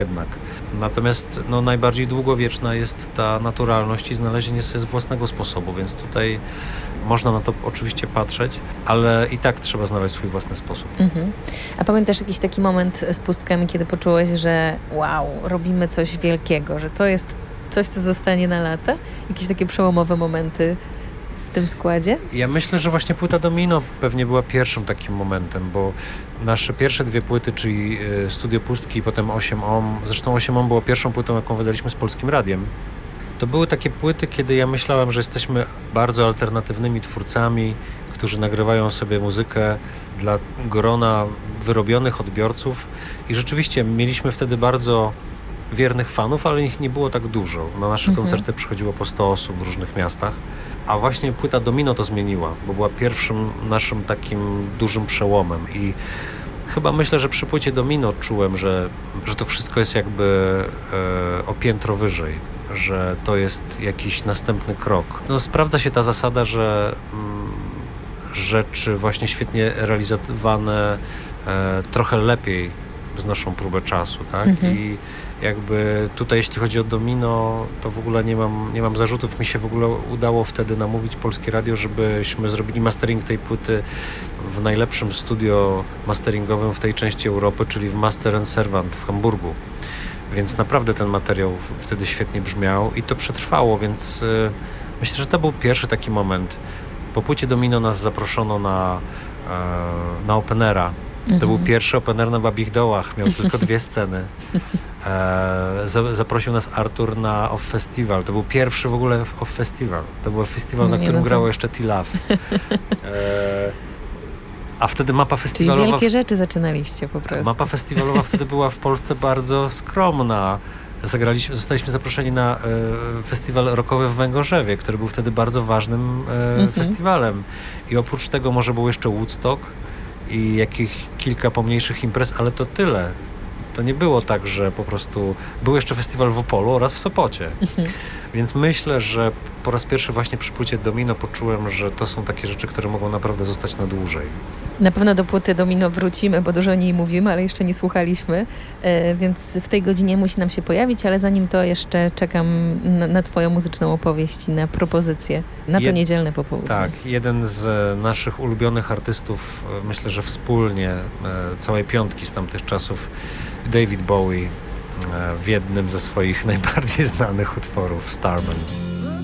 jednak. Natomiast najbardziej długowieczna jest ta naturalność i znalezienie sobie własnego sposobu, więc tutaj można na to oczywiście patrzeć, ale i tak trzeba znaleźć swój własny sposób. A pamiętasz jakiś taki moment z pustkami, kiedy poczułeś, że wow, robimy coś wielkiego, że to jest coś, co zostanie na lata? Jakieś takie przełomowe momenty w tym składzie? Ja myślę, że właśnie płyta Domino pewnie była pierwszym takim momentem, bo nasze pierwsze dwie płyty, czyli Studio Pustki i potem 8 Ohm, zresztą 8 Ohm było pierwszą płytą, jaką wydaliśmy z Polskim Radiem. To były takie płyty, kiedy ja myślałem, że jesteśmy bardzo alternatywnymi twórcami, którzy nagrywają sobie muzykę dla grona wyrobionych odbiorców i rzeczywiście mieliśmy wtedy bardzo wiernych fanów, ale ich nie było tak dużo. Na nasze koncerty przychodziło po 100 osób w różnych miastach, a właśnie płyta Domino to zmieniła, bo była pierwszym naszym takim dużym przełomem i chyba myślę, że przy płycie Domino czułem, że to wszystko jest jakby o piętro wyżej, że to jest jakiś następny krok. Sprawdza się ta zasada, że rzeczy właśnie świetnie realizowane trochę lepiej znoszą próbę czasu, tak? I jakby tutaj, jeśli chodzi o Domino, to w ogóle nie mam zarzutów. Mi się w ogóle udało wtedy namówić Polskie Radio, żebyśmy zrobili mastering tej płyty w najlepszym studio masteringowym w tej części Europy, czyli w Master & Servant w Hamburgu. Więc naprawdę ten materiał wtedy świetnie brzmiał i to przetrwało, więc myślę, że to był pierwszy taki moment. Po płycie Domino nas zaproszono na openera. To był pierwszy opener na Babich Dołach, miał tylko 2 sceny. Zaprosił nas Artur na Off Festival. To był pierwszy w ogóle Off Festival. To był festiwal, na którym grało jeszcze T-Love. A wtedy mapa festiwalowa... Czyli wielkie rzeczy zaczynaliście po prostu. Mapa festiwalowa wtedy była w Polsce bardzo skromna. Zostaliśmy zaproszeni na festiwal rockowy w Węgorzewie, który był wtedy bardzo ważnym festiwalem. I oprócz tego może był jeszcze Woodstock i jakieś kilka pomniejszych imprez, ale to tyle. To nie było tak, że po prostu był jeszcze festiwal w Opolu oraz w Sopocie. Więc myślę, że po raz pierwszy właśnie przy płycie Domino poczułem, że to są takie rzeczy, które mogą naprawdę zostać na dłużej. Na pewno do płyty Domino wrócimy, bo dużo o niej mówimy, ale jeszcze nie słuchaliśmy, więc w tej godzinie musi nam się pojawić, ale zanim to jeszcze czekam na twoją muzyczną opowieść i na propozycję na to niedzielne popołudnie. Tak, jeden z naszych ulubionych artystów, myślę, że wspólnie, całej piątki z tamtych czasów, David Bowie w jednym ze swoich najbardziej znanych utworów, Starman.